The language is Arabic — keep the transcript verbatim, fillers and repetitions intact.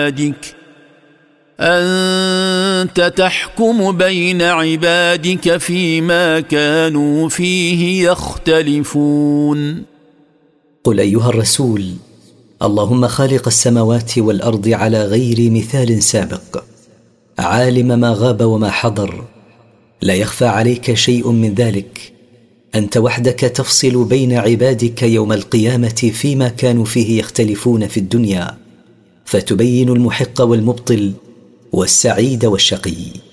عبادك أنت تحكم بين عبادك فيما كانوا فيه يختلفون. قل أيها الرسول: اللهم خالق السماوات والأرض على غير مثال سابق، عالم ما غاب وما حضر، لا يخفى عليك شيء من ذلك. أنت وحدك تفصل بين عبادك يوم القيامة فيما كانوا فيه يختلفون في الدنيا، فتبين المحق والمبطل والسعيد والشقي.